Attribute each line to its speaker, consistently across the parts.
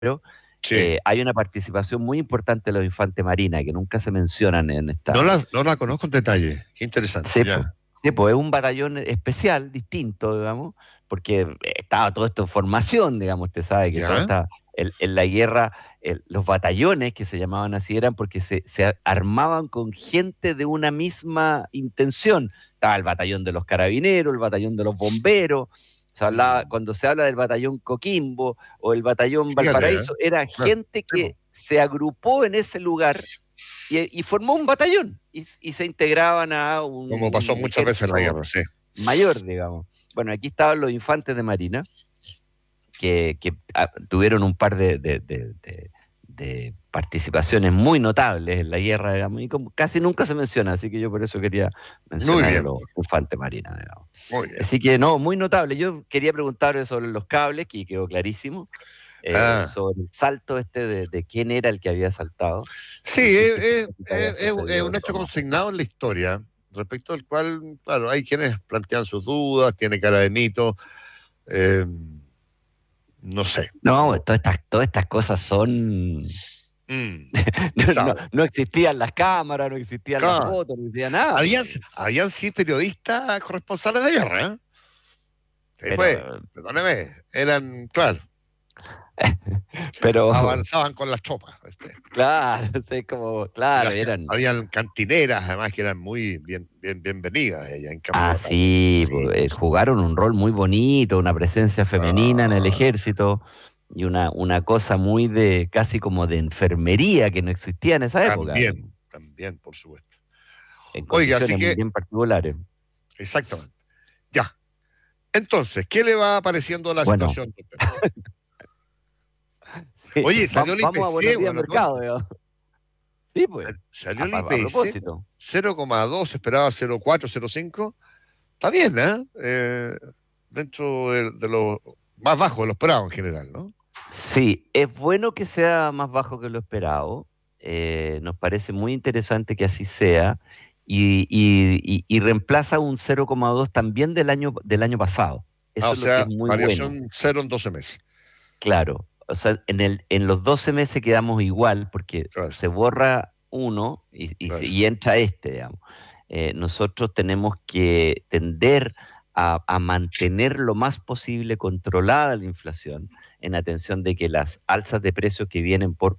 Speaker 1: Sí.
Speaker 2: hay una participación muy importante de los infantes Marina, que nunca se mencionan en
Speaker 1: No
Speaker 2: esta.
Speaker 1: la conozco en detalle. Qué interesante,
Speaker 2: Sí, pues,
Speaker 1: ya.
Speaker 2: sí, pues, es un batallón especial, distinto, digamos, porque estaba todo esto en formación, digamos, usted sabe que toda
Speaker 1: ¿Ya?
Speaker 2: esta, en la guerra, los batallones que se llamaban así eran porque se armaban con gente de una misma intención. Estaba el batallón de los carabineros, el batallón de los bomberos.
Speaker 1: Mm.
Speaker 2: Cuando se habla del batallón Coquimbo o el batallón
Speaker 1: Fíjate, ¿eh?
Speaker 2: Valparaíso, era
Speaker 1: Claro.
Speaker 2: gente
Speaker 1: Sí, po.
Speaker 2: que se agrupó en ese lugar y formó un batallón y se integraban a
Speaker 1: Como pasó
Speaker 2: un
Speaker 1: muchas veces en la
Speaker 2: ejército
Speaker 1: guerra, sí.
Speaker 2: mayor, digamos. Bueno, aquí estaban los infantes de Marina, que tuvieron un par de participaciones muy notables en la guerra, digamos, y casi nunca se menciona, así que yo por eso quería
Speaker 1: Muy
Speaker 2: mencionar a
Speaker 1: bien,
Speaker 2: los infantes Marina, digamos.
Speaker 1: muy bien.
Speaker 2: Así que no, muy notable. Yo quería preguntarle sobre los cables, que quedó clarísimo,
Speaker 1: Ah,
Speaker 2: sobre el salto de quién era el que había saltado,
Speaker 1: sí,
Speaker 2: y que específicamente había
Speaker 1: es
Speaker 2: sucedido
Speaker 1: un
Speaker 2: en
Speaker 1: hecho
Speaker 2: Roma.
Speaker 1: consignado en la historia, respecto al cual, claro, hay quienes plantean sus dudas, tiene cara de mito, eh, no sé,
Speaker 2: No,
Speaker 1: no.
Speaker 2: todas estas cosas son.
Speaker 1: ¿Quién
Speaker 2: No,
Speaker 1: sabe?
Speaker 2: no existían las cámaras, no existían las
Speaker 1: Claro,
Speaker 2: fotos, no existía nada, pues.
Speaker 1: habían sí periodistas corresponsales de guerra, ¿eh? Sí,
Speaker 2: Pero,
Speaker 1: pues, perdóneme, eran, claro,
Speaker 2: pero,
Speaker 1: avanzaban con las tropas, ¿viste?
Speaker 2: claro, sí, como,
Speaker 1: Y
Speaker 2: claro, eran.
Speaker 1: habían cantineras, además, que eran muy bienvenidas allá en campo de
Speaker 2: Ah,
Speaker 1: batalla.
Speaker 2: sí,
Speaker 1: Sí,
Speaker 2: pues, jugaron un rol muy bonito, una presencia femenina en el
Speaker 1: claro.
Speaker 2: ejército y una cosa muy de, casi como de enfermería que no existía en esa época,
Speaker 1: También,
Speaker 2: digamos,
Speaker 1: también, por supuesto.
Speaker 2: en
Speaker 1: Oiga, así
Speaker 2: condiciones muy
Speaker 1: que,
Speaker 2: bien particulares.
Speaker 1: exactamente. Ya. Entonces, ¿qué le va pareciendo la
Speaker 2: Bueno,
Speaker 1: situación, don Pedro?
Speaker 2: sí,
Speaker 1: Oye, salió el
Speaker 2: vamos a Buenos
Speaker 1: IPC,
Speaker 2: Días
Speaker 1: bueno, todo
Speaker 2: Mercado,
Speaker 1: esto.
Speaker 2: digamos. Sí, pues,
Speaker 1: Salió el
Speaker 2: a
Speaker 1: IPC,
Speaker 2: propósito.
Speaker 1: 0,2, esperaba 0,4, 0,5. Está bien, ¿eh? Dentro de lo más bajo de lo esperado en general, ¿no?
Speaker 2: Sí, es bueno que sea más bajo que lo esperado. Nos parece muy interesante que así sea y reemplaza un 0,2 también del año pasado.
Speaker 1: Ah, o
Speaker 2: Eso es lo que es
Speaker 1: sea,
Speaker 2: muy bueno.
Speaker 1: variación cero en 12 meses.
Speaker 2: Claro, o sea, en los 12 meses quedamos igual porque
Speaker 1: Claro,
Speaker 2: se borra uno
Speaker 1: claro.
Speaker 2: y entra este, digamos. Nosotros tenemos que tender a mantener lo más posible controlada la inflación en atención de que las alzas de precios que vienen por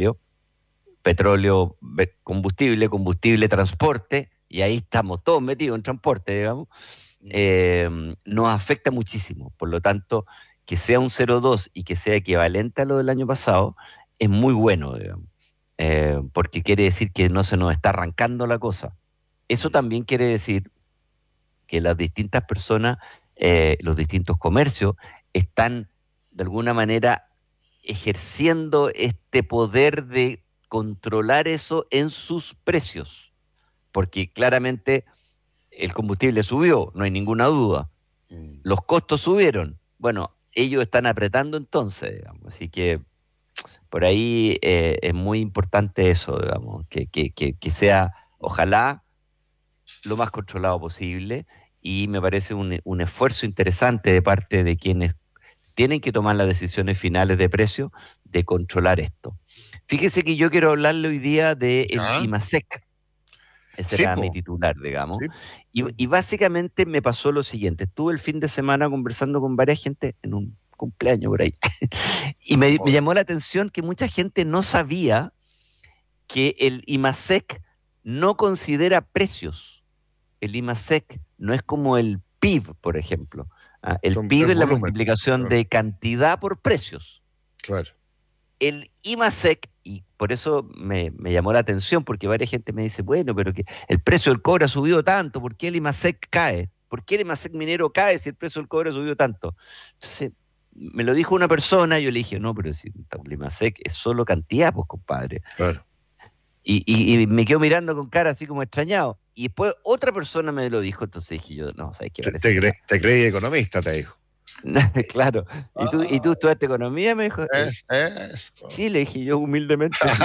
Speaker 2: petróleo, combustible, combustible, transporte, y ahí estamos todos metidos en transporte, digamos,
Speaker 1: Mm.
Speaker 2: nos afecta muchísimo. Por lo tanto, que sea un 0,2 y que sea equivalente a lo del año pasado, es muy bueno, digamos, porque quiere decir que no se nos está arrancando la cosa. Eso
Speaker 1: Mm.
Speaker 2: también quiere decir que las distintas personas, los distintos comercios, están de alguna manera ejerciendo este poder de controlar eso en sus precios, porque claramente el combustible subió, no hay ninguna duda.
Speaker 1: Mm.
Speaker 2: Los costos subieron. Bueno, ellos están apretando entonces, digamos. Así que por ahí es muy importante eso, digamos, que sea, ojalá, lo más controlado posible y me parece un esfuerzo interesante de parte de quienes tienen que tomar las decisiones finales de precio de controlar esto. Fíjese que yo quiero hablarle hoy día del
Speaker 1: ¿Ya?
Speaker 2: IMASEC, ese
Speaker 1: Sí,
Speaker 2: era mi
Speaker 1: po.
Speaker 2: titular, digamos,
Speaker 1: Sí.
Speaker 2: y básicamente me pasó lo siguiente, estuve el fin de semana conversando con varias gente en un cumpleaños por ahí, y me
Speaker 1: Muy
Speaker 2: llamó la atención que mucha gente no sabía que el IMASEC no considera precios. El IMASEC no es como el PIB, por ejemplo. El
Speaker 1: Es
Speaker 2: PIB es la
Speaker 1: volumen.
Speaker 2: multiplicación
Speaker 1: Ah,
Speaker 2: de cantidad por precios.
Speaker 1: claro.
Speaker 2: El IMASEC, y por eso me llamó la atención, porque varias gente me dice, bueno, pero que el precio del cobre ha subido tanto, ¿por qué el IMASEC cae? ¿Por qué el IMASEC minero cae si el precio del cobre ha subido tanto? Entonces, me lo dijo una persona, y yo le dije, no, pero si el IMASEC es solo cantidad, pues, compadre.
Speaker 1: Claro.
Speaker 2: Y me quedo mirando con cara así como extrañado. Y después otra persona me lo dijo, entonces dije yo, no, ¿sabes qué? Parece que no.
Speaker 1: Te creí economista, te dijo.
Speaker 2: Claro. ¿Y tú
Speaker 1: Ah,
Speaker 2: estudiaste economía? Me dijo.
Speaker 1: eso.
Speaker 2: Sí, le dije yo humildemente, sí.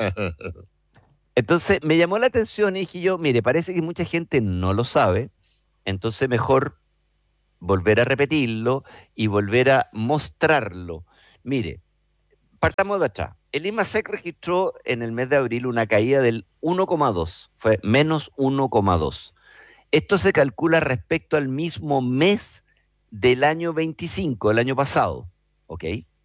Speaker 2: Entonces me llamó la atención y dije yo, mire, parece que mucha gente no lo sabe, entonces mejor volver a repetirlo y volver a mostrarlo. Mire, partamos de atrás. El IMASEC registró en el mes de abril una caída del 1,2, fue menos 1,2. Esto se calcula respecto al mismo mes del año 25, el año pasado, ¿ok?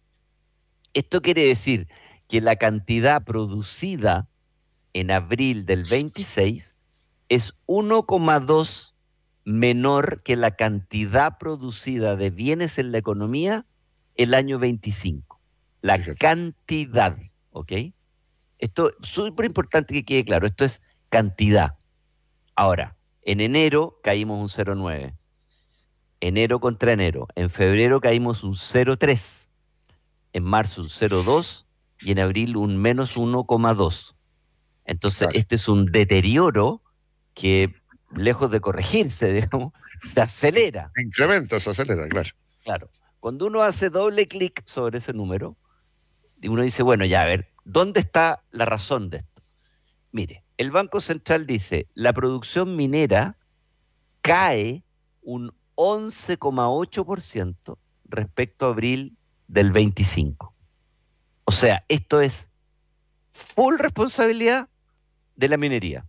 Speaker 2: Esto quiere decir que la cantidad producida en abril del 26 es 1,2 menor que la cantidad producida de bienes en la economía el año 25. La
Speaker 1: Fíjate.
Speaker 2: cantidad, ¿ok? Esto es súper importante que quede claro, esto es cantidad. Ahora, en enero caímos un 0,9. Enero contra enero. En febrero caímos un 0,3. En marzo un 0,2 y en abril un menos 1,2. Entonces,
Speaker 1: Claro.
Speaker 2: este es un deterioro que, lejos de corregirse, digamos, se acelera.
Speaker 1: Incrementa, se acelera, claro.
Speaker 2: Claro. Cuando uno hace doble clic sobre ese número, y uno dice, bueno, ya, a ver, ¿dónde está la razón de esto? Mire, el Banco Central dice, la producción minera cae un 11,8% respecto a abril del 25. O sea, esto es full responsabilidad de la minería.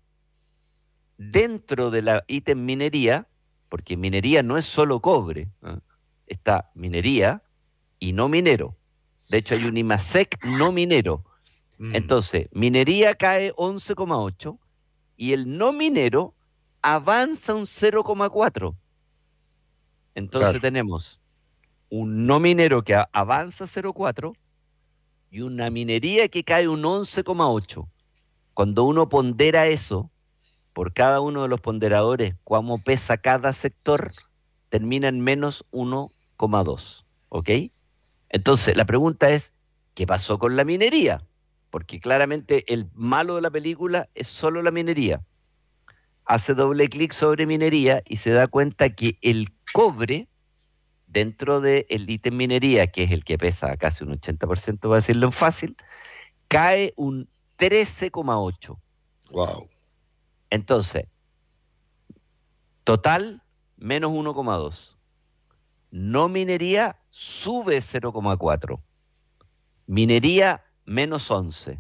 Speaker 2: Dentro de la ítem minería, porque minería no es solo cobre, ¿eh? Está minería y no minero. De hecho, hay un IMASEC no minero. Entonces, minería cae 11,8 y el no minero avanza un 0,4. Entonces
Speaker 1: Claro.
Speaker 2: tenemos un no minero que avanza 0,4 y una minería que cae un 11,8. Cuando uno pondera eso por cada uno de los ponderadores, cómo pesa cada sector, termina en menos 1,2. ¿Ok? Entonces, la pregunta es, ¿qué pasó con la minería? Porque claramente el malo de la película es solo la minería. Hace doble clic sobre minería y se da cuenta que el cobre, dentro del ítem minería, que es el que pesa casi un 80%, para decirlo en fácil, cae un 13,8.
Speaker 1: Wow.
Speaker 2: Entonces, total, menos 1,2. No minería, sube 0,4. Minería, menos 11.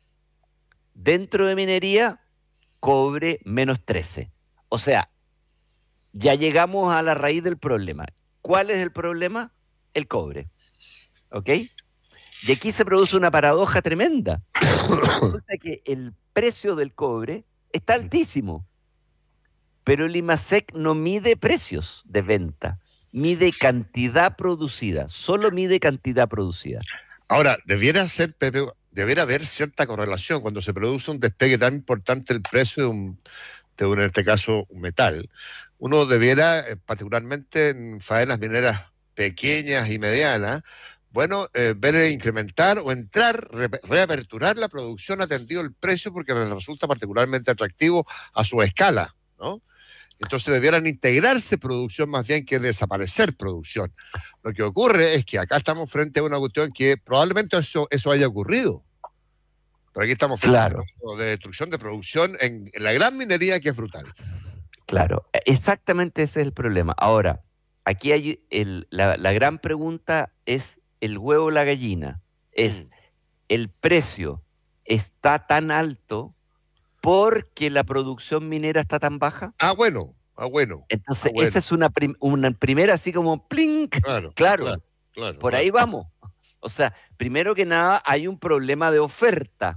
Speaker 2: Dentro de minería, cobre, menos 13. O sea, ya llegamos a la raíz del problema. ¿Cuál es el problema? El cobre. ¿Ok? Y aquí se produce una paradoja tremenda. Resulta que el precio del cobre está altísimo, pero el IMASEC no mide precios de venta, mide cantidad producida, solo mide cantidad producida.
Speaker 1: Ahora, debiera ser, Pepe, debiera haber cierta correlación cuando se produce un despegue tan importante del precio en este caso, un metal. Uno debiera, particularmente en faenas mineras pequeñas y medianas, bueno, ver incrementar o entrar, reaperturar la producción atendido el precio porque les resulta particularmente atractivo a su escala, ¿no? Entonces debieran integrarse producción más bien que desaparecer producción. Lo que ocurre es que acá estamos frente a una cuestión que probablemente eso haya ocurrido. Pero aquí estamos frente a un
Speaker 2: Claro,
Speaker 1: fenómeno de destrucción de producción en la gran minería que es brutal.
Speaker 2: claro, exactamente ese es el problema. Ahora, aquí hay la gran pregunta es el huevo o la gallina. Es,
Speaker 1: Mm.
Speaker 2: ¿el precio está tan alto porque la producción minera está tan baja?
Speaker 1: Ah, bueno, ah, bueno, ah,
Speaker 2: Entonces, esa
Speaker 1: bueno.
Speaker 2: es una primera así como plink.
Speaker 1: Claro,
Speaker 2: Claro,
Speaker 1: claro, claro,
Speaker 2: por ahí
Speaker 1: claro.
Speaker 2: vamos. O sea, primero que nada hay un problema de oferta.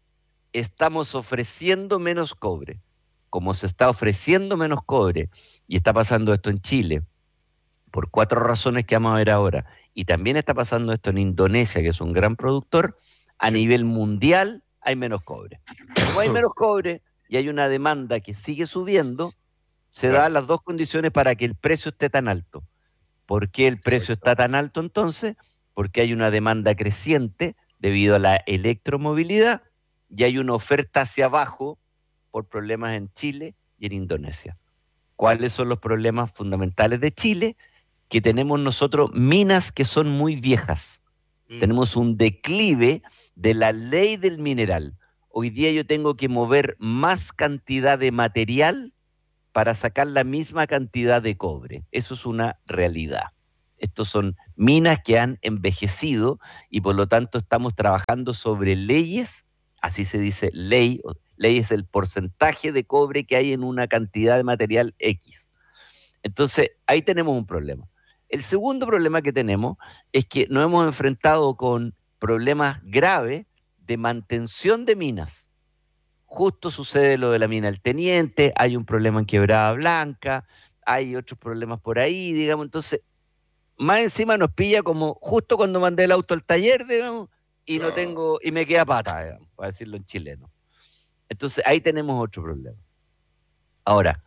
Speaker 2: Estamos ofreciendo menos cobre. Como se está ofreciendo menos cobre, y está pasando esto en Chile, por 4 razones que vamos a ver ahora, y también está pasando esto en Indonesia, que es un gran productor, a
Speaker 1: Sí,
Speaker 2: nivel mundial hay menos cobre. Como hay menos cobre y hay una demanda que sigue subiendo, se
Speaker 1: claro,
Speaker 2: dan las dos condiciones para que el precio esté tan alto. ¿Por qué el precio
Speaker 1: exacto.
Speaker 2: está tan alto entonces? Porque hay una demanda creciente debido a la electromovilidad y hay una oferta hacia abajo por problemas en Chile y en Indonesia. ¿Cuáles son los problemas fundamentales de Chile? Que tenemos nosotros minas que son muy viejas.
Speaker 1: Mm,
Speaker 2: Tenemos un declive de la ley del mineral. Hoy día yo tengo que mover más cantidad de material para sacar la misma cantidad de cobre. Eso es una realidad. Estos son minas que han envejecido y por lo tanto estamos trabajando sobre leyes, así se dice ley, ley es el porcentaje de cobre que hay en una cantidad de material X. Entonces, ahí tenemos un problema. El segundo problema que tenemos es que nos hemos enfrentado con problemas graves de mantención de minas. Justo sucede lo de la mina El Teniente, hay un problema en Quebrada Blanca, hay otros problemas por ahí, digamos. Entonces, más encima nos pilla como justo cuando mandé el auto al taller, digamos, y no
Speaker 1: Claro.
Speaker 2: tengo, y me queda pata, digamos, para decirlo en chileno. Entonces, ahí tenemos otro problema. Ahora,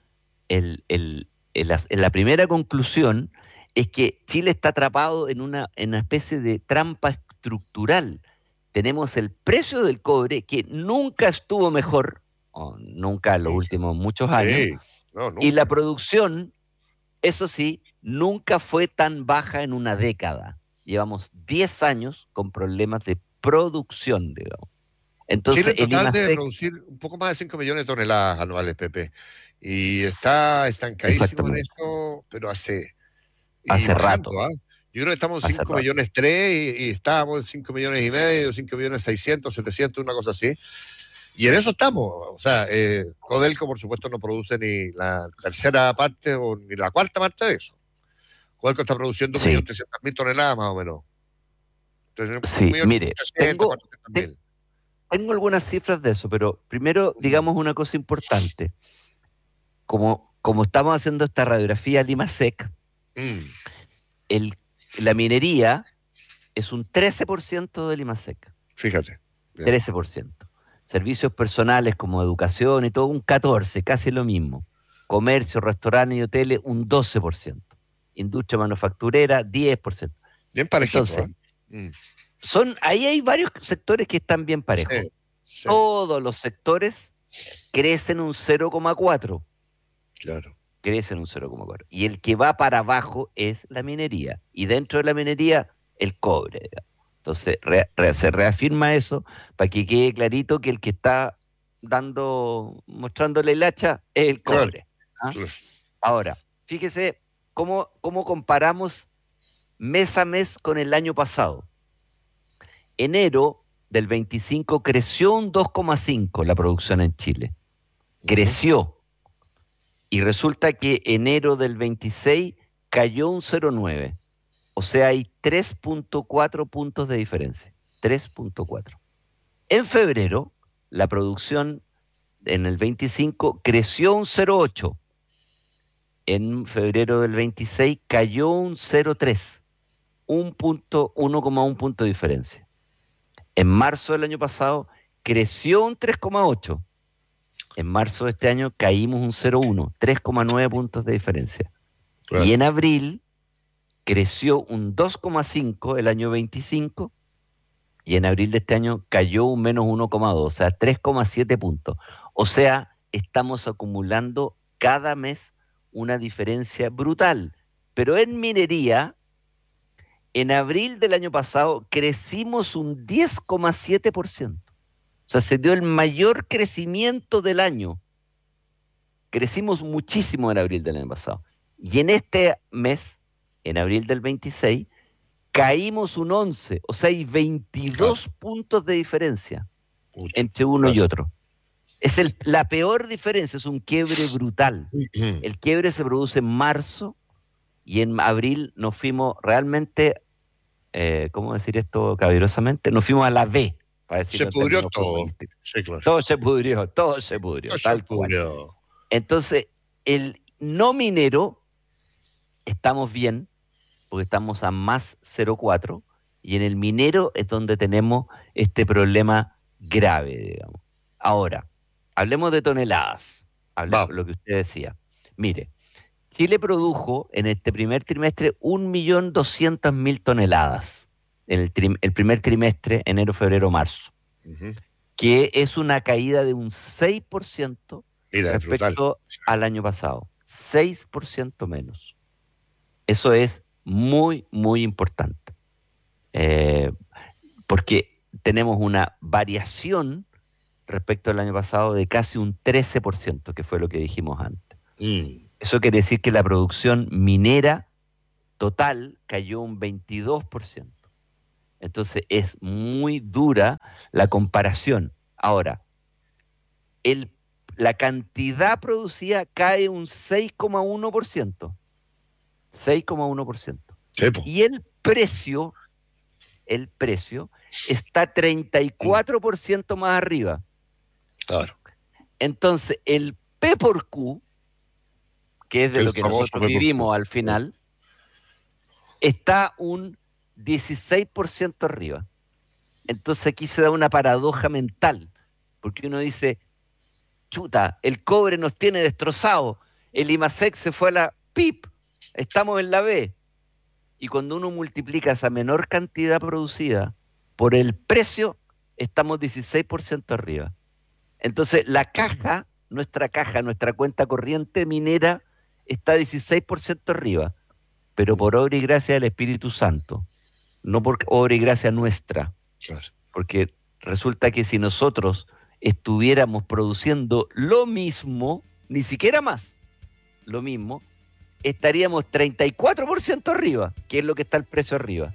Speaker 2: la primera conclusión es que Chile está atrapado en una especie de trampa estructural. Tenemos el precio del cobre que nunca estuvo mejor, o nunca en los
Speaker 1: Nunca.
Speaker 2: últimos muchos años,
Speaker 1: Sí, no,
Speaker 2: y la
Speaker 1: nunca.
Speaker 2: producción, eso sí, nunca fue tan baja en una década. Llevamos 10 años con problemas de producción, digamos.
Speaker 1: Chile
Speaker 2: Entonces,
Speaker 1: en
Speaker 2: el
Speaker 1: total debe
Speaker 2: IMASEC,
Speaker 1: producir un poco más de 5 millones de toneladas anuales, Pepe. Y está estancadísimo en
Speaker 2: exactamente,
Speaker 1: eso, pero y
Speaker 2: hace
Speaker 1: bajando,
Speaker 2: rato,
Speaker 1: ¿ah? Yo creo que estamos en
Speaker 2: hace
Speaker 1: 5
Speaker 2: rato.
Speaker 1: millones 3 y estábamos en 5 millones y medio, 5 millones 600, 700, una cosa así. Y en eso estamos. O sea, Codelco, por supuesto, no produce ni la tercera parte o ni la cuarta parte de eso. Codelco está produciendo
Speaker 2: Sí,
Speaker 1: 1.300.000 toneladas más o menos. Entonces,
Speaker 2: sí, mire,
Speaker 1: 1.300.000, 400.000.
Speaker 2: tengo algunas cifras de eso, pero primero
Speaker 1: Mm,
Speaker 2: digamos una cosa importante. Como estamos haciendo esta radiografía Limasec,
Speaker 1: mm,
Speaker 2: el, la minería es un 13% del IMASEC,
Speaker 1: fíjate. Bien.
Speaker 2: 13%. Servicios personales como educación y todo un 14%, casi lo mismo. Comercio, restaurantes y hoteles un 12%. Industria manufacturera 10%.
Speaker 1: Bien parejito, ¿ah?
Speaker 2: Entonces,
Speaker 1: Mm,
Speaker 2: ahí hay varios sectores que están bien parejos.
Speaker 1: sí, sí,
Speaker 2: Todos los sectores crecen un 0,4,
Speaker 1: claro.
Speaker 2: crecen un 0,4. Y el que va para abajo es la minería. Y dentro de la minería, el cobre, digamos. Entonces, se reafirma eso para que quede clarito que el que está mostrándole el hacha es el
Speaker 1: Claro,
Speaker 2: cobre. ¿Ah?
Speaker 1: claro.
Speaker 2: Ahora, fíjese cómo comparamos mes a mes con el año pasado. Enero del 25 creció un 2,5 la producción en Chile.
Speaker 1: Ujú.
Speaker 2: Creció. Y resulta que enero del 26 cayó un 0,9. O sea, hay 3,4 puntos de diferencia. 3,4. En febrero, la producción en el 25 creció un 0,8. En febrero del 26 cayó un 0,3. 1,1 punto de diferencia. En marzo del año pasado creció un 3,8. En marzo de este año caímos un 0,1, 3,9 puntos de diferencia. Y
Speaker 1: Claro.
Speaker 2: en abril creció un 2,5 el año 25 y en abril de este año cayó un menos 1,2, o sea, 3,7 puntos. O sea, estamos acumulando cada mes una diferencia brutal. Pero en minería, en abril del año pasado crecimos un 10,7%. O sea, se dio el mayor crecimiento del año. Crecimos muchísimo en abril del año pasado. Y en este mes, en abril del 26, caímos un 11, o sea, hay
Speaker 1: Claro.
Speaker 2: 22 puntos de diferencia
Speaker 1: Mucho.
Speaker 2: entre uno y
Speaker 1: Claro.
Speaker 2: otro. Es la peor diferencia, es un quiebre brutal. El quiebre se produce en marzo y en abril nos fuimos realmente, ¿cómo decir esto caballerosamente? Nos fuimos a la B, para
Speaker 1: Se
Speaker 2: decirlo en
Speaker 1: pudrió
Speaker 2: términos
Speaker 1: todo.
Speaker 2: futbolísticos.
Speaker 1: Sí, claro.
Speaker 2: Todo se pudrió,
Speaker 1: Se
Speaker 2: tal cual.
Speaker 1: pudrió.
Speaker 2: Entonces, el no minero, estamos bien, porque estamos a más 0,4, y en el minero es donde tenemos este problema grave, digamos. Ahora, hablemos de toneladas,
Speaker 1: Vamos.
Speaker 2: lo que usted decía. Mire, Chile produjo en este primer trimestre 1.200.000 toneladas, el primer trimestre, enero, febrero, marzo,
Speaker 1: Ujú.
Speaker 2: que es una caída de un 6%
Speaker 1: Mira, es brutal.
Speaker 2: respecto al año pasado, 6% menos. Eso es muy, muy importante, eh, porque tenemos una variación respecto al año pasado de casi un 13%, que fue lo que dijimos antes.
Speaker 1: Mm,
Speaker 2: Eso quiere decir que la producción minera total cayó un 22%. Entonces es muy dura la comparación. Ahora, la cantidad producida cae un 6,1%. 6,1%.
Speaker 1: Sí, po.
Speaker 2: Y el precio está 34% más arriba.
Speaker 1: Claro.
Speaker 2: Entonces, el P por Q, que es de
Speaker 1: El
Speaker 2: lo que
Speaker 1: famoso
Speaker 2: nosotros
Speaker 1: P por Q.
Speaker 2: vivimos al final, está un 16% arriba. Entonces aquí se da una paradoja mental, porque uno dice, chuta, el cobre nos tiene destrozado, el IMASEC se fue a la PIP, estamos en la B. Y cuando uno multiplica esa menor cantidad producida por el precio, estamos 16% arriba. Entonces nuestra cuenta corriente minera, está 16% arriba, pero por obra y gracia del Espíritu Santo, no por obra y gracia nuestra.
Speaker 1: Claro.
Speaker 2: Porque resulta que si nosotros estuviéramos produciendo lo mismo, ni siquiera más, lo mismo, estaríamos 34% arriba, que es lo que está el precio arriba.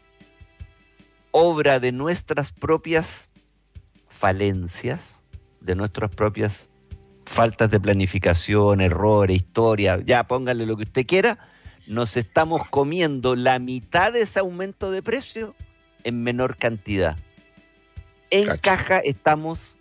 Speaker 2: Obra de nuestras propias falencias, de nuestras propias faltas de planificación, errores, historia, ya póngale lo que usted quiera, nos estamos comiendo la mitad de ese aumento de precio en menor cantidad. En caja estamos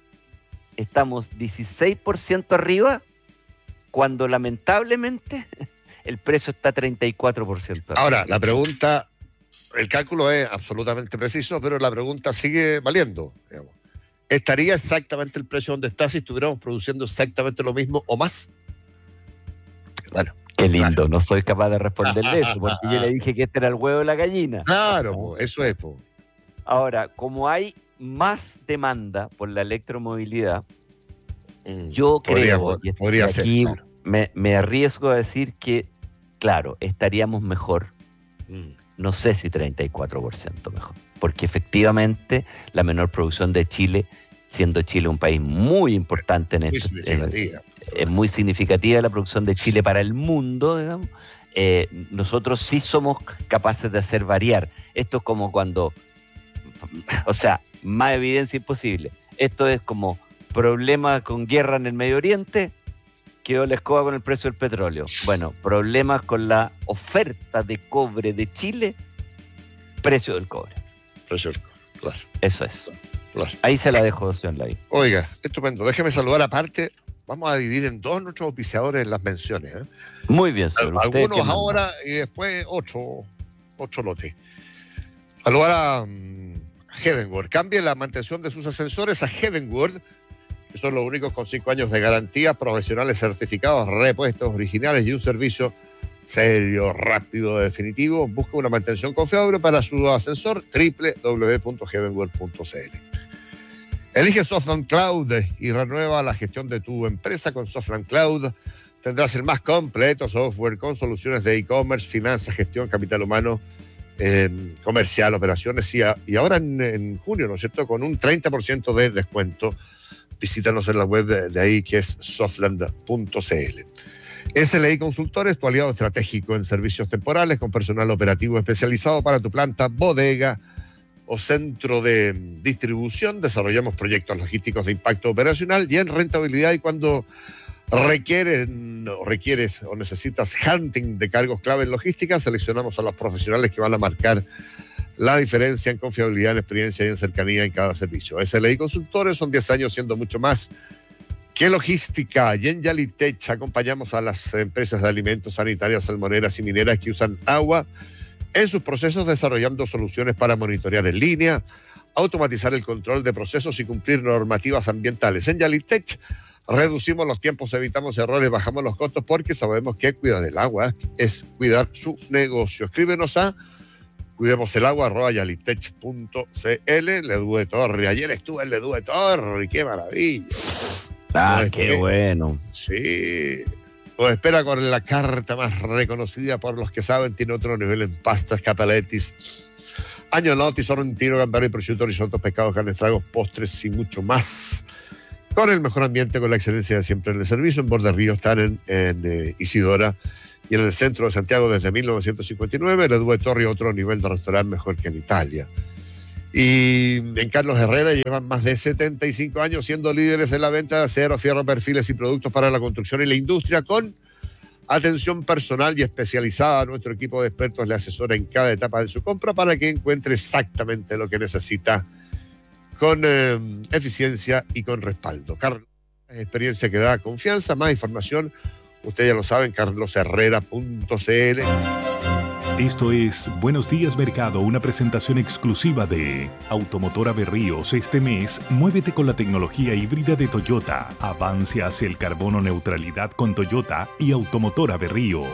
Speaker 2: 16% arriba, cuando lamentablemente el precio está 34% arriba.
Speaker 1: Ahora, la pregunta, el cálculo es absolutamente preciso, pero la pregunta sigue valiendo, digamos. ¿Estaría exactamente el precio donde está si estuviéramos produciendo exactamente lo mismo o más? Bueno.
Speaker 2: Qué lindo, claro. No soy capaz de responderle eso, porque yo le dije que este era el huevo de la gallina.
Speaker 1: Claro, po, eso es. Po.
Speaker 2: Ahora, como hay más demanda por la electromovilidad, yo creo,
Speaker 1: podría ser,
Speaker 2: aquí
Speaker 1: claro.
Speaker 2: me arriesgo a decir que, claro, estaríamos mejor, no sé si 34% mejor, porque efectivamente la menor producción de Chile, siendo Chile un país muy importante en esto, es muy significativa la producción de Chile para el mundo, digamos. Nosotros sí somos capaces de hacer variar. Esto es como cuando, o sea, más evidencia imposible. Esto es como problemas con guerra en el Medio Oriente, quedó la escoba con el precio del petróleo. Bueno, problemas con la oferta de cobre de Chile, precio del cobre.
Speaker 1: Precio del cobre, claro.
Speaker 2: Eso es.
Speaker 1: Claro.
Speaker 2: Ahí se la dejo, señor Lavín.
Speaker 1: Oiga, estupendo. Déjeme saludar aparte. Vamos a dividir en dos nuestros auspiciadores en las menciones.
Speaker 2: Muy bien, señor.
Speaker 1: Algunos ahora y después ocho lotes. Saludar a Heavenworld. Cambie la mantención de sus ascensores a Heavenworld, que son los únicos con 5 años de garantía, profesionales certificados, repuestos originales y un servicio serio, rápido, definitivo. Busca una mantención confiable para su ascensor, www.heavenworld.cl. Elige Softland Cloud y renueva la gestión de tu empresa con Softland Cloud. Tendrás el más completo software con soluciones de e-commerce, finanzas, gestión, capital humano, comercial, operaciones. Y ahora en junio, ¿no es cierto?, con un 30% de descuento. Visítanos en la web de ahí, que es softland.cl. SLI Consultores, tu aliado estratégico en servicios temporales, con personal operativo especializado para tu planta, bodega o centro de distribución. Desarrollamos proyectos logísticos de impacto operacional y en rentabilidad, y cuando requieres o necesitas hunting de cargos clave en logística, seleccionamos a los profesionales que van a marcar la diferencia en confiabilidad, en experiencia y en cercanía en cada servicio. SLI Consultores, son 10 años siendo mucho más que logística. Y en Yalitech acompañamos a las empresas de alimentos, sanitarias, salmoneras y mineras que usan agua en sus procesos, desarrollando soluciones para monitorear en línea, automatizar el control de procesos y cumplir normativas ambientales. En Yalitech reducimos los tiempos, evitamos errores, bajamos los costos, porque sabemos que cuidar el agua es cuidar su negocio. Escríbenos a cuidemoselagua@yalitech.cl. Ledú de Torre. Ayer estuve en Ledú de Torre y qué maravilla.
Speaker 2: Qué bueno.
Speaker 1: Sí. Nos espera con la carta más reconocida por los que saben. Tiene otro nivel en pastas, capaletis, agnolotti, sorrentino, gambero y prosciutto, risotto, pescados, carnes, tragos, postres y mucho más. Con el mejor ambiente, con la excelencia de siempre en el servicio. En Borde Río están en Isidora y en el centro de Santiago desde 1959. El Edue Torri, otro nivel de restaurante mejor que en Italia. Y en Carlos Herrera llevan más de 75 años siendo líderes en la venta de acero, fierro, perfiles y productos para la construcción y la industria, con atención personal y especializada. Nuestro equipo de expertos le asesora en cada etapa de su compra para que encuentre exactamente lo que necesita, con eficiencia y con respaldo. Carlos, experiencia que da confianza. Más información, ustedes ya lo saben, carlosherrera.cl.
Speaker 3: Esto es Buenos Días Mercado, una presentación exclusiva de Automotora Berríos. Este mes, muévete con la tecnología híbrida de Toyota. Avance hacia el carbono neutralidad con Toyota y Automotora Berrío.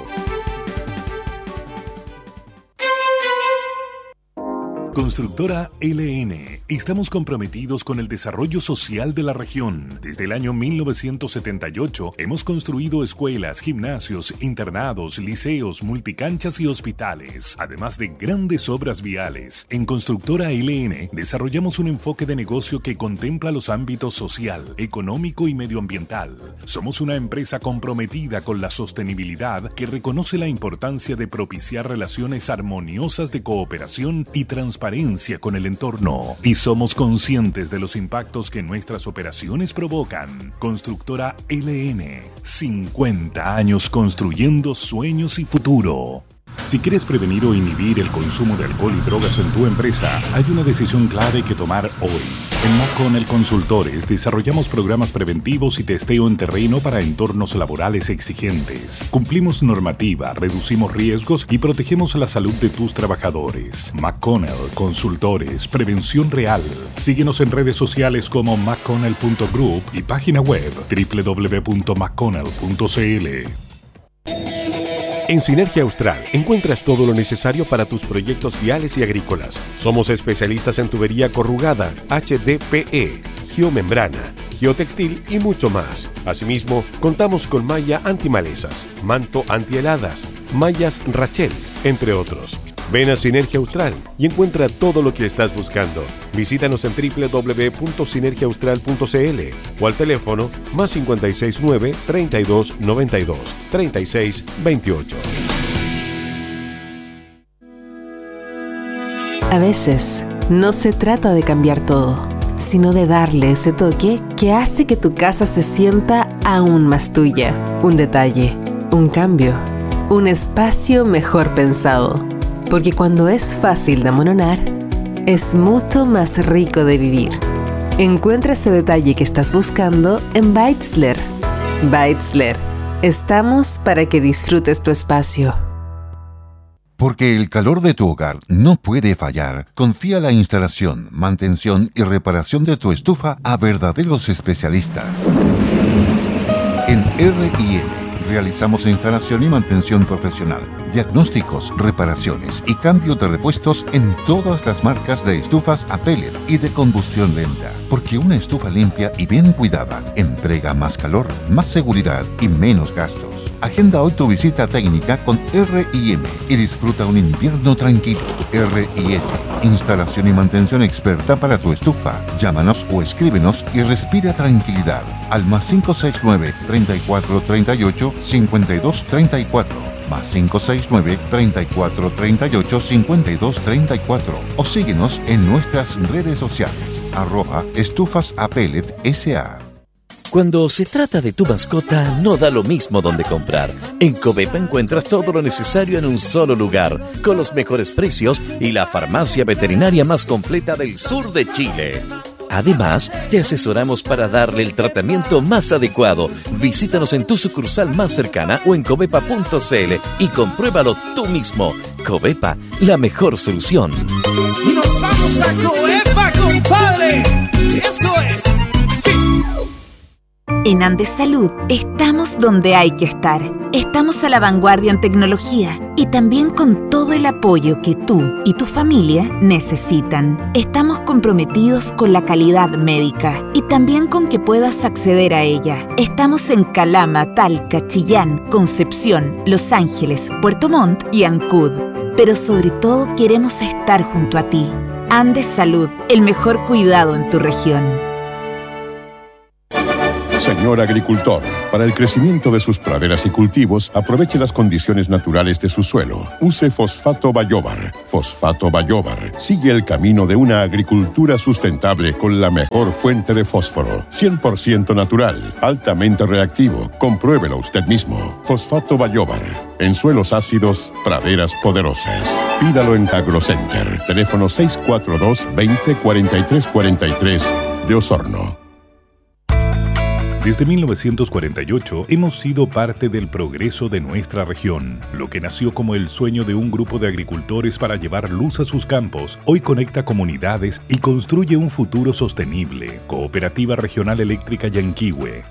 Speaker 3: Constructora LN. Estamos comprometidos con el desarrollo social de la región. Desde el año 1978 hemos construido escuelas, gimnasios, internados, liceos, multicanchas y hospitales, además de grandes obras viales. En Constructora LN desarrollamos un enfoque de negocio que contempla los ámbitos social, económico y medioambiental. Somos una empresa comprometida con la sostenibilidad que reconoce la importancia de propiciar relaciones armoniosas de cooperación y transparencia con el entorno, y somos conscientes de los impactos que nuestras operaciones provocan. Constructora LN, 50 años construyendo sueños y futuro. Si quieres prevenir o inhibir el consumo de alcohol y drogas en tu empresa, hay una decisión clave que tomar hoy. En McConnell Consultores desarrollamos programas preventivos y testeo en terreno para entornos laborales exigentes. Cumplimos normativa, reducimos riesgos y protegemos la salud de tus trabajadores. McConnell Consultores, prevención real. Síguenos en redes sociales como mcconnell.group y página web www.mcconnell.cl.
Speaker 4: En Sinergia Austral encuentras todo lo necesario para tus proyectos viales y agrícolas. Somos especialistas en tubería corrugada, HDPE, geomembrana, geotextil y mucho más. Asimismo, contamos con malla antimalezas, manto antiheladas, mallas Rachel, entre otros. Ven a Sinergia Austral y encuentra todo lo que estás buscando. Visítanos en www.sinergiaaustral.cl o al teléfono +569 32 92 36 28.
Speaker 5: A veces, no se trata de cambiar todo, sino de darle ese toque que hace que tu casa se sienta aún más tuya. Un detalle, un cambio, un espacio mejor pensado. Porque cuando es fácil de amononar, es mucho más rico de vivir. Encuentra ese detalle que estás buscando en Beitzler. Beitzler. Estamos para que disfrutes tu espacio.
Speaker 6: Porque el calor de tu hogar no puede fallar, confía la instalación, mantención y reparación de tu estufa a verdaderos especialistas. En R&M realizamos instalación y mantención profesional, diagnósticos, reparaciones y cambio de repuestos en todas las marcas de estufas a pellet y de combustión lenta. Porque una estufa limpia y bien cuidada entrega más calor, más seguridad y menos gastos. Agenda hoy tu visita técnica con R&M y disfruta un invierno tranquilo. R&M, instalación y mantención experta para tu estufa. Llámanos o escríbenos y respira tranquilidad al +569 34 38 52 34, +569 34 38 52 34, o síguenos en nuestras redes sociales @estufasapelet.sa.
Speaker 7: Cuando se trata de tu mascota, no da lo mismo donde comprar. En Covepa encuentras todo lo necesario en un solo lugar, con los mejores precios y la farmacia veterinaria más completa del sur de Chile. Además, te asesoramos para darle el tratamiento más adecuado. Visítanos en tu sucursal más cercana o en covepa.cl y compruébalo tú mismo. Covepa, la mejor solución.
Speaker 8: Y nos vamos a Covepa, compadre. Eso es. Sí.
Speaker 9: En Andes Salud estamos donde hay que estar. Estamos a la vanguardia en tecnología y también con todo el apoyo que tú y tu familia necesitan. Estamos comprometidos con la calidad médica y también con que puedas acceder a ella. Estamos en Calama, Talca, Chillán, Concepción, Los Ángeles, Puerto Montt y Ancud. Pero sobre todo queremos estar junto a ti. Andes Salud, el mejor cuidado en tu región.
Speaker 10: Señor agricultor, Para el crecimiento de sus praderas y cultivos, aproveche las condiciones naturales de su suelo. Use Fosfato Bayóvar. Fosfato Bayóvar sigue el camino de una agricultura sustentable con la mejor fuente de fósforo. 100% natural, altamente reactivo. Compruébelo usted mismo. Fosfato Bayóvar. En suelos ácidos, praderas poderosas. Pídalo en AgroCenter. Teléfono 642-204343 de Osorno.
Speaker 3: Desde 1948 hemos sido parte del progreso de nuestra región. Lo que nació como el sueño de un grupo de agricultores para llevar luz a sus campos, hoy conecta comunidades y construye un futuro sostenible. Cooperativa Regional Eléctrica Yanquihue,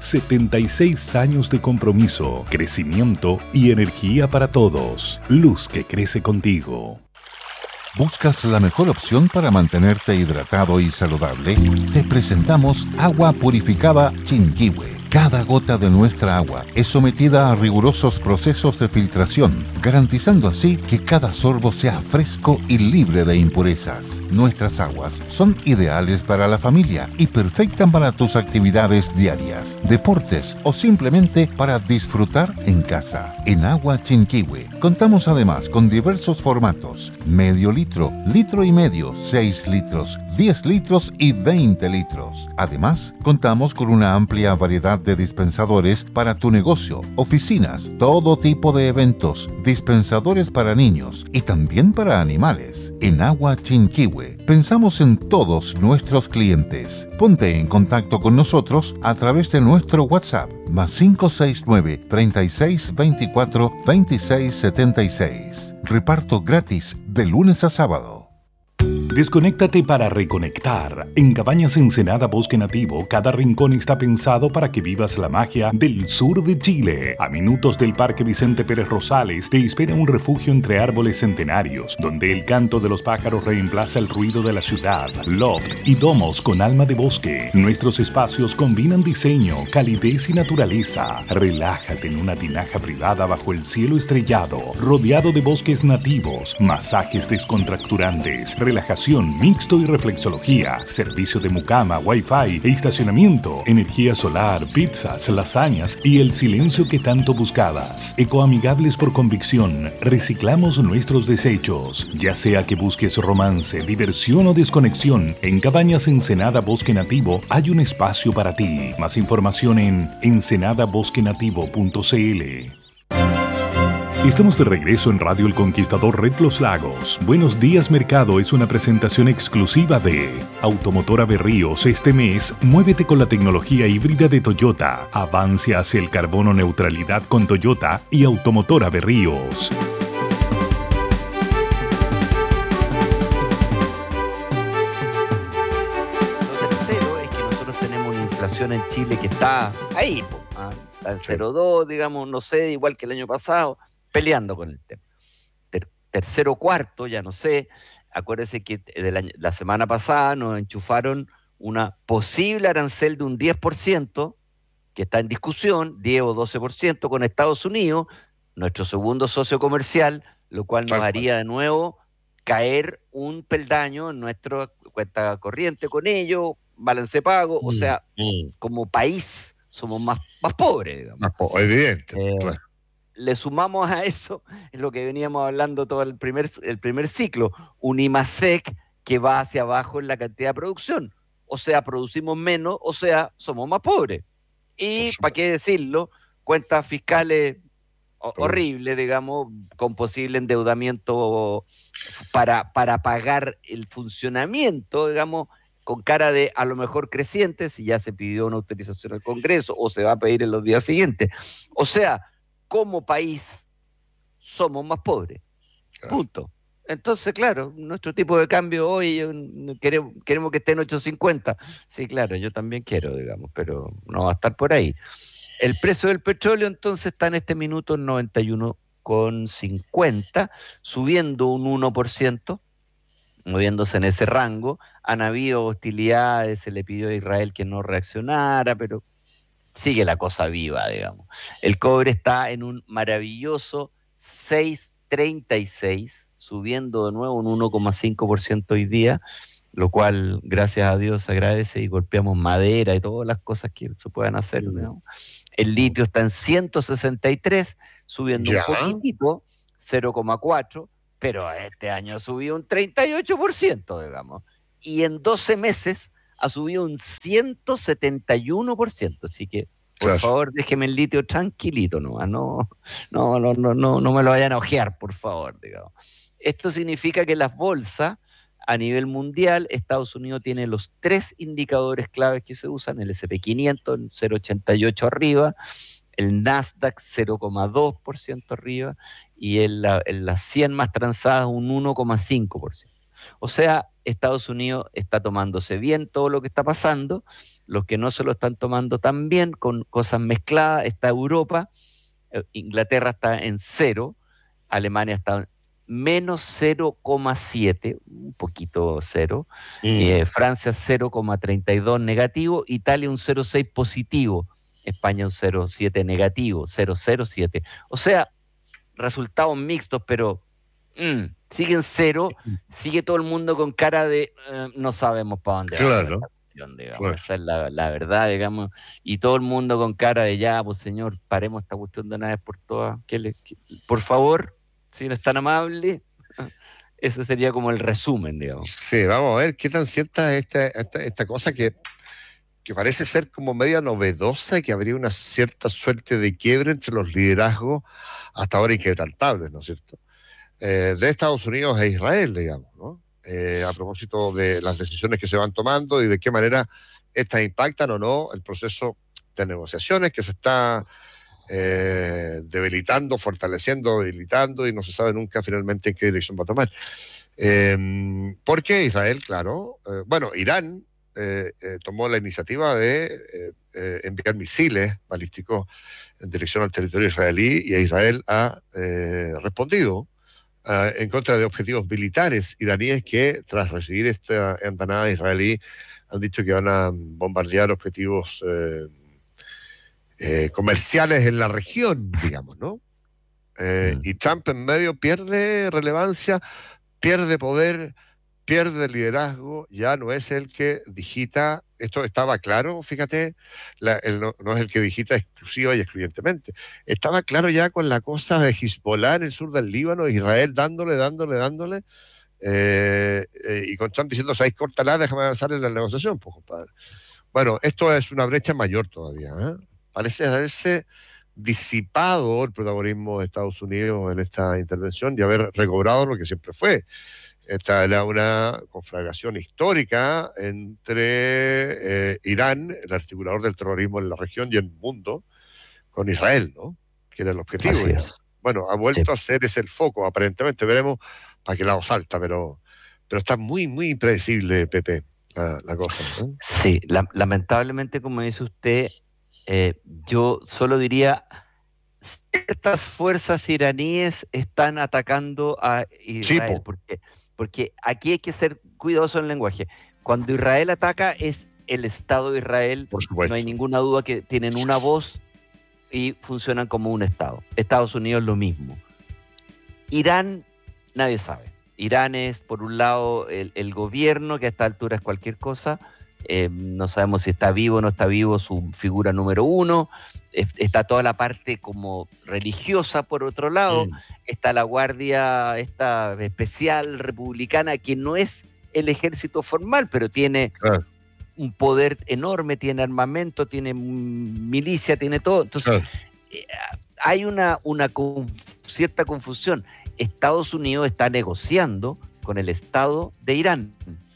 Speaker 3: 76 años de compromiso, crecimiento y energía para todos. Luz que crece contigo.
Speaker 6: ¿Buscas la mejor opción para mantenerte hidratado y saludable? Te presentamos Agua Purificada Chinquihue. Cada gota de nuestra agua es sometida a rigurosos procesos de filtración, garantizando así que cada sorbo sea fresco y libre de impurezas. Nuestras aguas son ideales para la familia y perfectas para tus actividades diarias, deportes o simplemente para disfrutar en casa. En Agua Chinquihue contamos además con diversos formatos: medio litro, litro y medio, 6 litros, 10 litros y 20 litros. Además, contamos con una amplia variedad de dispensadores para tu negocio, oficinas, todo tipo de eventos, dispensadores para niños y también para animales. En Agua Chinquihue pensamos en todos nuestros clientes. Ponte en contacto con nosotros a través de nuestro WhatsApp +569 36 24 26 76. Reparto gratis de lunes a sábado.
Speaker 3: Desconéctate para reconectar. En Cabañas Ensenada Bosque Nativo, cada rincón está pensado para que vivas la magia del sur de Chile. A minutos del Parque Vicente Pérez Rosales te espera un refugio entre árboles centenarios, donde el canto de los pájaros reemplaza el ruido de la ciudad. Loft y domos con alma de bosque. Nuestros espacios combinan diseño, calidez y naturaleza. Relájate en una tinaja privada bajo el cielo estrellado, rodeado de bosques nativos, masajes descontracturantes, relajación mixto y reflexología, servicio de mucama, wifi e estacionamiento, energía solar, pizzas, lasañas y el silencio que tanto buscabas. Ecoamigables por convicción, reciclamos nuestros desechos. Ya sea que busques romance, diversión o desconexión, en Cabañas Ensenada Bosque Nativo hay un espacio para ti. Más información en ensenadabosquenativo.cl. Estamos de regreso en Radio El Conquistador Red Los Lagos. Buenos días Mercado es una presentación exclusiva de Automotora Berríos. Este mes, muévete con la tecnología híbrida de Toyota. Avance hacia el carbono neutralidad con Toyota y Automotora Berríos.
Speaker 2: Lo tercero es que nosotros tenemos una inflación en Chile que está ahí, al 0,2, digamos, no sé, igual que el año pasado, peleando con el tema. Tercero, cuarto, ya no sé. Acuérdense que la semana pasada nos enchufaron una posible arancel de un 10%, que está en discusión, 10 o 12% con Estados Unidos, nuestro segundo socio comercial, lo cual nos haría de nuevo caer un peldaño en nuestra cuenta corriente con ellos, balance pago, o sea, como país somos más pobres, digamos.
Speaker 1: Evidente, claro.
Speaker 2: Le sumamos a eso lo que veníamos hablando todo el primer ciclo, un IMASEC que va hacia abajo en la cantidad de producción. O sea, producimos menos, o sea, somos más pobres. Y, ¿para qué decirlo? Cuentas fiscales horribles, digamos, con posible endeudamiento para pagar el funcionamiento, digamos, con cara de a lo mejor creciente, si ya se pidió una autorización al Congreso o se va a pedir en los días siguientes. O sea, como país somos más pobres. Punto. Entonces, claro, nuestro tipo de cambio hoy queremos que esté en 8.50. Sí, claro, yo también quiero, digamos, pero no va a estar por ahí. El precio del petróleo entonces está en este minuto en 91,50, subiendo un 1%, moviéndose en ese rango. Han habido hostilidades, se le pidió a Israel que no reaccionara, pero sigue la cosa viva, digamos. El cobre está en un maravilloso 6.36, subiendo de nuevo un 1,5% hoy día, lo cual, gracias a Dios, se agradece y golpeamos madera y todas las cosas que se puedan hacer, digamos. El litio está en 163, subiendo un poquitito, 0,4, pero este año ha subido un 38%, digamos. Y en 12 meses ha subido un 171%. Así que, por favor, déjeme el litio tranquilito, no me lo vayan a ojear, por favor, digamos. Esto significa que las bolsas, a nivel mundial, Estados Unidos tiene los 3 indicadores claves que se usan: el S&P 500 en 0,88 arriba, el Nasdaq 0,2% arriba y en las 100 más transadas un 1,5%. O sea, Estados Unidos está tomándose bien todo lo que está pasando. Los que no se lo están tomando tan bien, con cosas mezcladas, está Europa. Inglaterra está en 0, Alemania está en menos 0,7, un poquito 0, Francia 0,32 negativo, Italia un 0,6 positivo, España un 0,7 negativo, 0,07. O sea, resultados mixtos, pero siguen 0, sigue todo el mundo con cara de no sabemos para dónde va esta cuestión, digamos. Esa es la verdad, digamos, y todo el mundo con cara de ya, pues señor, paremos esta cuestión de una vez por todas, por favor. Si no es tan amable, ese sería como el resumen, digamos.
Speaker 1: Sí, vamos a ver qué tan cierta es esta cosa que parece ser como media novedosa y que habría una cierta suerte de quiebre entre los liderazgos hasta ahora inquebrantables, ¿no es cierto? De Estados Unidos e Israel, digamos, ¿no? A propósito de las decisiones que se van tomando y de qué manera estas impactan o no el proceso de negociaciones que se está debilitando, fortaleciendo, debilitando, y no se sabe nunca finalmente en qué dirección va a tomar. Porque Israel, claro, Irán tomó la iniciativa de enviar misiles balísticos en dirección al territorio israelí, y Israel ha respondido en contra de objetivos militares iraníes que, tras recibir esta andanada israelí, han dicho que van a bombardear objetivos comerciales en la región, digamos, ¿no? Y Trump en medio pierde relevancia, pierde poder, pierde liderazgo, ya no es el que digita. Esto estaba claro, fíjate, no es el que digita exclusiva y excluyentemente. Estaba claro ya con la cosa de Hezbollah en el sur del Líbano, Israel dándole, y con Trump diciendo, ¿sabéis? Córtala, déjame avanzar en la negociación, pues, compadre. Bueno, esto es una brecha mayor todavía, ¿eh? Parece haberse disipado el protagonismo de Estados Unidos en esta intervención y haber recobrado lo que siempre fue. Esta era una conflagración histórica entre Irán, el articulador del terrorismo en la región y en el mundo, con Israel, ¿no? Que era el objetivo. Bueno, ha vuelto a ser ese el foco, aparentemente. Veremos para qué lado salta, pero está muy, muy impredecible, Pepe, la cosa, ¿no?
Speaker 2: Sí, lamentablemente, como dice usted, yo solo diría, ciertas fuerzas iraníes están atacando a Israel, porque aquí hay que ser cuidadoso en el lenguaje. Cuando Israel ataca es el Estado de Israel, no hay ninguna duda que tienen una voz y funcionan como un Estado. Estados Unidos lo mismo. Irán, nadie sabe. Irán es, por un lado, el gobierno, que a esta altura es cualquier cosa. No sabemos si está vivo o no está vivo su figura número 1. Está toda la parte como religiosa por otro lado. Está la guardia esta especial republicana, que no es el ejército formal, pero tiene un poder enorme, tiene armamento, tiene milicia, tiene todo. Entonces hay una cierta confusión. Estados Unidos está negociando con el Estado de Irán,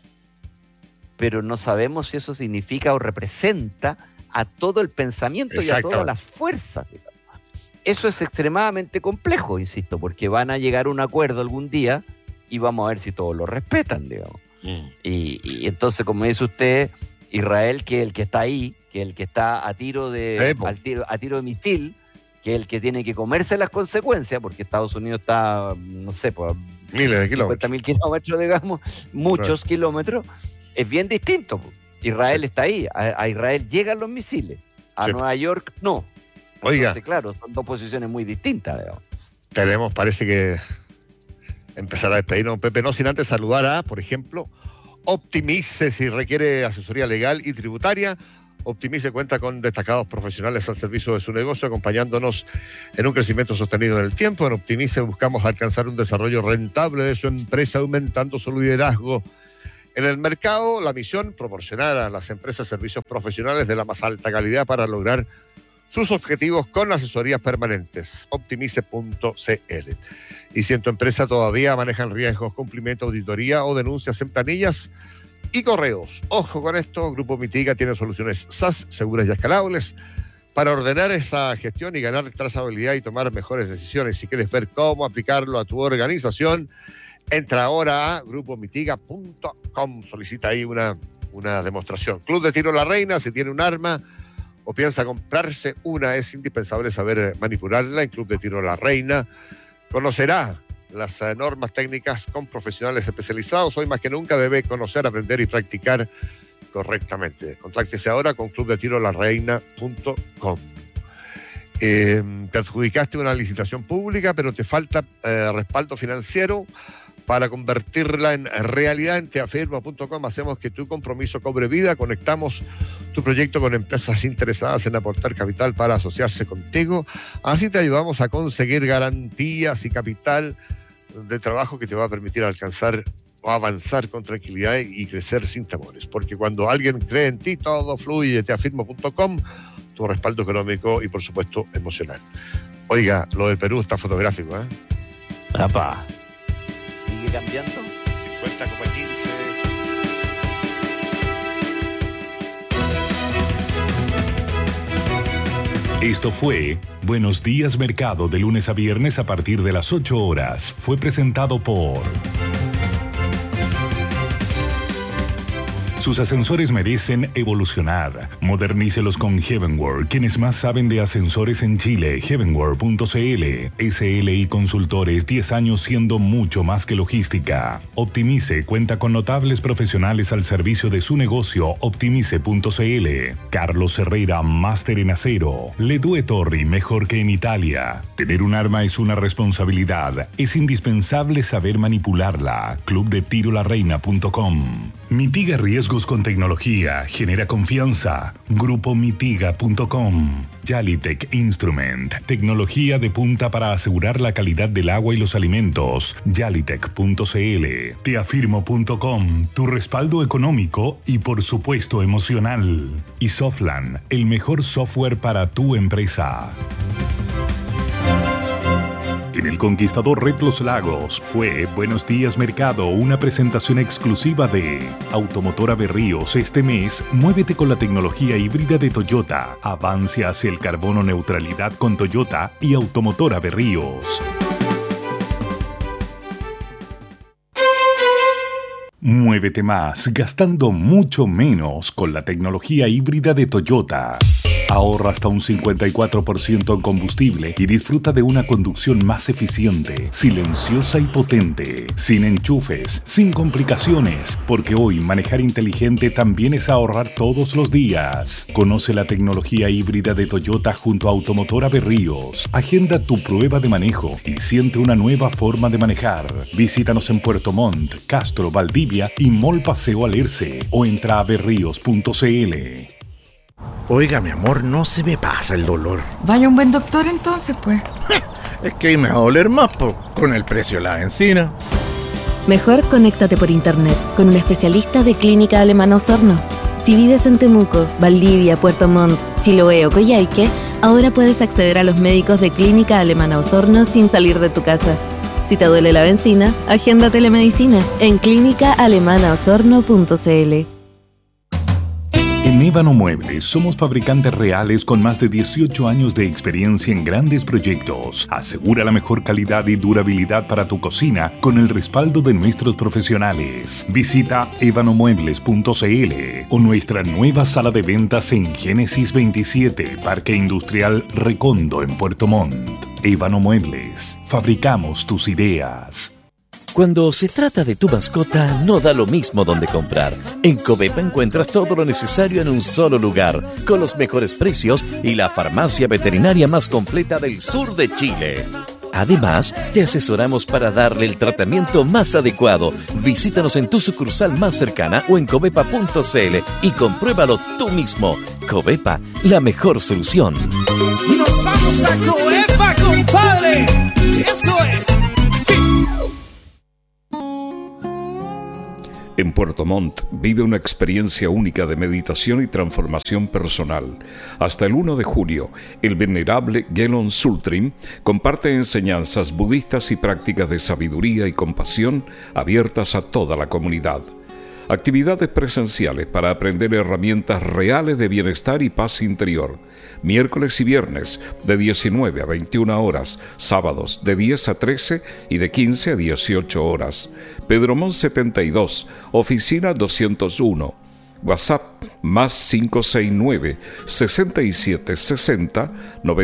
Speaker 2: pero no sabemos si eso significa o representa a todo el pensamiento y a todas las fuerzas. Eso es extremadamente complejo, insisto, porque van a llegar a un acuerdo algún día y vamos a ver si todos lo respetan, digamos. Y entonces, como dice usted, Israel, que es el que está ahí, que es el que está a tiro de misil, que es el que tiene que comerse las consecuencias, porque Estados Unidos está, no sé, pues,
Speaker 1: miles de kilómetros.
Speaker 2: 50.000 kilómetros, digamos, muchos kilómetros. Es bien distinto. Israel está ahí. A Israel llegan los misiles. A Nueva York no.
Speaker 1: Oiga.
Speaker 2: Entonces, claro, son dos posiciones muy distintas, digamos.
Speaker 1: Parece que empezar a despedirnos, Pepe, no sin antes saludar a, por ejemplo, Optimice, si requiere asesoría legal y tributaria. Optimice cuenta con destacados profesionales al servicio de su negocio, acompañándonos en un crecimiento sostenido en el tiempo. En Optimice buscamos alcanzar un desarrollo rentable de su empresa, aumentando su liderazgo en el mercado. La misión, proporcionar a las empresas servicios profesionales de la más alta calidad para lograr sus objetivos con asesorías permanentes. Optimice.cl. Y si en tu empresa todavía manejan riesgos, cumplimiento, auditoría o denuncias en planillas y correos, ojo con esto, Grupo Mitiga tiene soluciones SaaS seguras y escalables para ordenar esa gestión y ganar trazabilidad y tomar mejores decisiones. Si quieres ver cómo aplicarlo a tu organización, entra ahora a grupomitiga.com. Solicita ahí una demostración. Club de Tiro La Reina, si tiene un arma o piensa comprarse una, es indispensable saber manipularla. En Club de Tiro La Reina conocerá las normas técnicas con profesionales especializados. Hoy más que nunca debe conocer, aprender y practicar correctamente. Contáctese ahora con clubdetirolareina.com. Te adjudicaste una licitación pública, pero te falta respaldo financiero para convertirla en realidad. En teafirma.com hacemos que tu compromiso cobre vida. Conectamos tu proyecto con empresas interesadas en aportar capital para asociarse contigo. Así te ayudamos a conseguir garantías y capital de trabajo que te va a permitir alcanzar o avanzar con tranquilidad y crecer sin temores. Porque cuando alguien cree en ti, todo fluye. Teafirma.com, tu respaldo económico y, por supuesto, emocional. Oiga, lo del Perú está fotográfico, ¿eh?
Speaker 2: ¡Apa! ¿Sigue cambiando?
Speaker 1: 50,15.
Speaker 3: Esto fue Buenos Días Mercado, de lunes a viernes a partir de las 8 horas. Fue presentado por... Sus ascensores merecen evolucionar. Modernícelos con Heavenworld, quienes más saben de ascensores en Chile. Heavenworld.cl. SLI Consultores, 10 años siendo mucho más que logística. Optimice cuenta con notables profesionales al servicio de su negocio. Optimice.cl. Carlos Herrera, máster en acero. Le Due Torri, mejor que en Italia. Tener un arma es una responsabilidad. Es indispensable saber manipularla. Clubdetirolareina.com. Mitiga riesgos con tecnología, genera confianza. Grupomitiga.com. Yalitech Instrument, tecnología de punta para asegurar la calidad del agua y los alimentos. Yalitech.cl. Teafirmo.com, tu respaldo económico y por supuesto emocional. Y Softland, el mejor software para tu empresa. En el Conquistador Red Los Lagos fue Buenos Días Mercado, una presentación exclusiva de Automotora Berríos. Este mes, muévete con la tecnología híbrida de Toyota. Avance hacia el carbono neutralidad con Toyota y Automotora Berríos. Muévete más, gastando mucho menos con la tecnología híbrida de Toyota. Ahorra hasta un 54% en combustible y disfruta de una conducción más eficiente, silenciosa y potente, sin enchufes, sin complicaciones, porque hoy manejar inteligente también es ahorrar todos los días. Conoce la tecnología híbrida de Toyota junto a Automotora Berríos. Agenda tu prueba de manejo y siente una nueva forma de manejar. Visítanos en Puerto Montt, Castro, Valdivia y Mall Paseo Alerce o entra a berríos.cl.
Speaker 11: Oiga, mi amor, no se me pasa el dolor.
Speaker 12: Vaya un buen doctor entonces, pues.
Speaker 11: Es que me va a doler más, con el precio de la benzina.
Speaker 13: Mejor conéctate por internet con un especialista de Clínica Alemana Osorno. Si vives en Temuco, Valdivia, Puerto Montt, Chiloé o Coyhaique, ahora puedes acceder a los médicos de Clínica Alemana Osorno sin salir de tu casa. Si te duele la benzina, agenda telemedicina en clínicaalemanaosorno.cl.
Speaker 3: En Ébano Muebles somos fabricantes reales con más de 18 años de experiencia en grandes proyectos. Asegura la mejor calidad y durabilidad para tu cocina con el respaldo de nuestros profesionales. Visita ebanomuebles.cl o nuestra nueva sala de ventas en Génesis 27, Parque Industrial Recondo en Puerto Montt. Ébano Muebles, fabricamos tus ideas.
Speaker 7: Cuando se trata de tu mascota, no da lo mismo donde comprar. En Covepa encuentras todo lo necesario en un solo lugar, con los mejores precios y la farmacia veterinaria más completa del sur de Chile. Además, te asesoramos para darle el tratamiento más adecuado. Visítanos en tu sucursal más cercana o en covepa.cl y compruébalo tú mismo. Covepa, la mejor solución.
Speaker 8: Y nos vamos a Covepa, compadre. Eso es. Sí.
Speaker 14: En Puerto Montt vive una experiencia única de meditación y transformación personal. Hasta el 1 de julio, el venerable Gelon Sultrim comparte enseñanzas budistas y prácticas de sabiduría y compasión abiertas a toda la comunidad. Actividades presenciales para aprender herramientas reales de bienestar y paz interior. Miércoles y viernes de 19 a 21 horas, sábados de 10 a 13 y de 15 a 18 horas. Pedro Montt 72, oficina 201. WhatsApp más 569 6760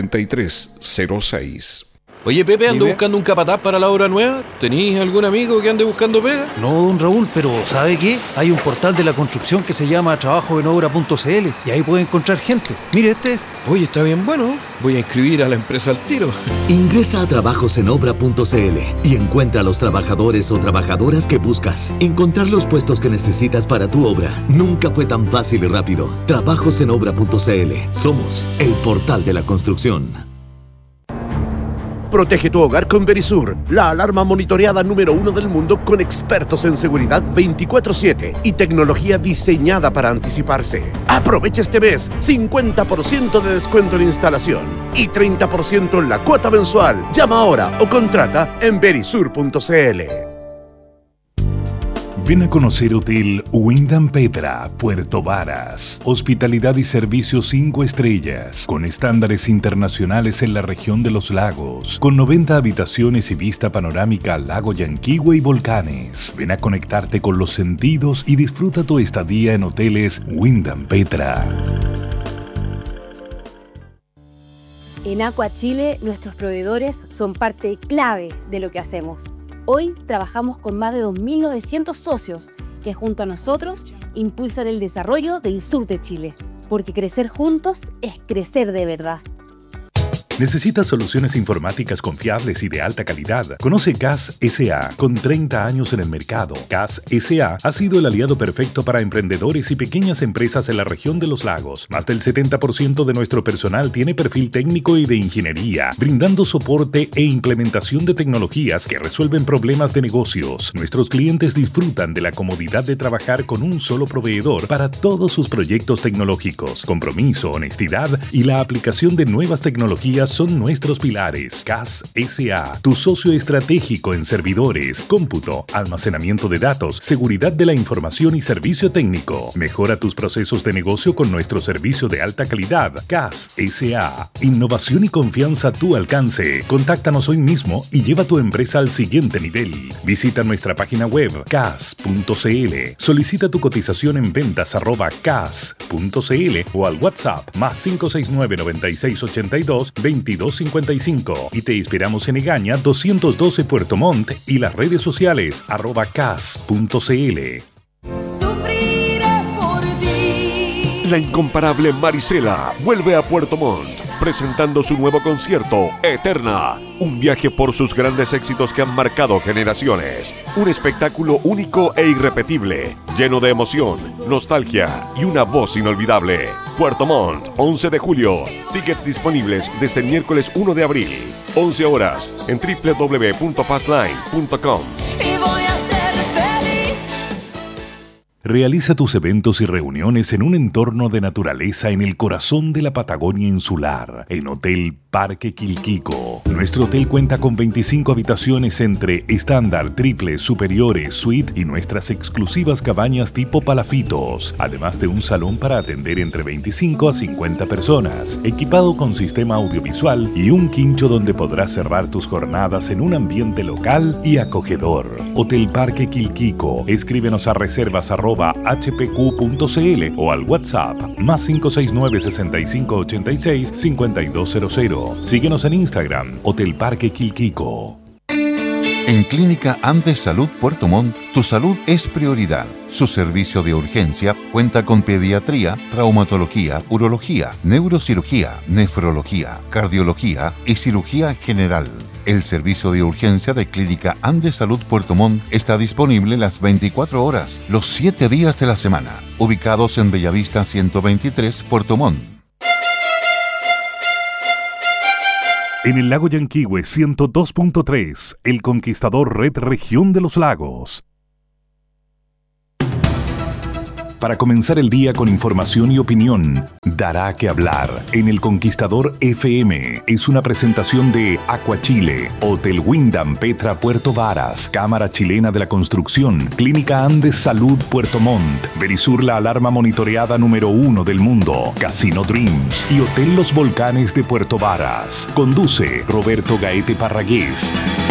Speaker 14: 9306.
Speaker 15: Oye, Pepe, ando buscando un capataz para la obra nueva. ¿Tenís algún amigo que ande buscando pega?
Speaker 16: No, don Raúl, pero ¿sabe qué? Hay un portal de la construcción que se llama trabajoenobra.cl y ahí puede encontrar gente. Mire, este es.
Speaker 15: Oye, está bien bueno. Voy a inscribir a la empresa al tiro.
Speaker 17: Ingresa a trabajosenobra.cl y encuentra a los trabajadores o trabajadoras que buscas. Encontrar los puestos que necesitas para tu obra nunca fue tan fácil y rápido. Trabajosenobra.cl. Somos el portal de la construcción.
Speaker 18: Protege tu hogar con Verisur, la alarma monitoreada número 1 del mundo con expertos en seguridad 24/7 y tecnología diseñada para anticiparse. Aprovecha este mes 50% de descuento en instalación y 30% en la cuota mensual. Llama ahora o contrata en verisur.cl.
Speaker 3: Ven a conocer Hotel Wyndham Petra, Puerto Varas. Hospitalidad y servicios 5 estrellas, con estándares internacionales en la región de los lagos, con 90 habitaciones y vista panorámica al lago Yanquihue y volcanes. Ven a conectarte con los sentidos y disfruta tu estadía en Hoteles Wyndham Petra.
Speaker 19: En Aqua Chile, nuestros proveedores son parte clave de lo que hacemos. Hoy trabajamos con más de 2.900 socios que junto a nosotros impulsan el desarrollo del sur de Chile. Porque crecer juntos es crecer de verdad.
Speaker 3: ¿Necesitas soluciones informáticas confiables y de alta calidad? Conoce CAS S.A. Con 30 años en el mercado, CAS S.A. ha sido el aliado perfecto para emprendedores y pequeñas empresas en la región de los lagos. Más del 70% de nuestro personal tiene perfil técnico y de ingeniería, brindando soporte e implementación de tecnologías que resuelven problemas de negocios. Nuestros clientes disfrutan de la comodidad de trabajar con un solo proveedor para todos sus proyectos tecnológicos. Compromiso, honestidad y la aplicación de nuevas tecnologías son nuestros pilares. CAS S.A., tu socio estratégico en servidores, cómputo, almacenamiento de datos, seguridad de la información y servicio técnico. Mejora tus procesos de negocio con nuestro servicio de alta calidad. CAS S.A., innovación y confianza a tu alcance. Contáctanos hoy mismo y lleva tu empresa al siguiente nivel. Visita nuestra página web cas.cl. Solicita tu cotización en ventas@cas.cl o al WhatsApp más 569 9682 2255 y te inspiramos en Egaña 212 Puerto Montt y las redes sociales @cas.cl.
Speaker 4: La incomparable Marisela vuelve a Puerto Montt presentando su nuevo concierto Eterna, un viaje por sus grandes éxitos que han marcado generaciones, un espectáculo único e irrepetible, lleno de emoción, nostalgia y una voz inolvidable. Puerto Montt, 11 de julio, tickets disponibles desde el miércoles 1 de abril, 11 horas en www.passline.com.
Speaker 3: Realiza tus eventos y reuniones en un entorno de naturaleza en el corazón de la Patagonia insular, en Hotel Parque Quilquico. Nuestro hotel cuenta con 25 habitaciones entre estándar, triple, superiores, suite y nuestras exclusivas cabañas tipo palafitos, además de un salón para atender entre 25 a 50 personas, equipado con sistema audiovisual y un quincho donde podrás cerrar tus jornadas en un ambiente local y acogedor. Hotel Parque Quilquico. Escríbenos a reservas@hpq.cl o al WhatsApp más 569 6586 5200. Síguenos en Instagram, Hotel Parque Quilquico.
Speaker 6: En Clínica Andes Salud Puerto Montt, tu salud es prioridad. Su servicio de urgencia cuenta con pediatría, traumatología, urología, neurocirugía, nefrología, cardiología y cirugía general. El servicio de urgencia de Clínica Andes Salud Puerto Montt está disponible las 24 horas, los 7 días de la semana, ubicados en Bellavista 123, Puerto Montt.
Speaker 3: En el lago Yanquihue 102.3, El Conquistador Red Región de los Lagos. Para comenzar el día con información y opinión, dará que hablar en El Conquistador FM. Es una presentación de Aquachile, Hotel Wyndham Petra Puerto Varas, Cámara Chilena de la Construcción, Clínica Andes Salud Puerto Montt, Verisur la alarma monitoreada número 1 del mundo, Casino Dreams y Hotel Los Volcanes de Puerto Varas. Conduce Roberto Gaete Parragués.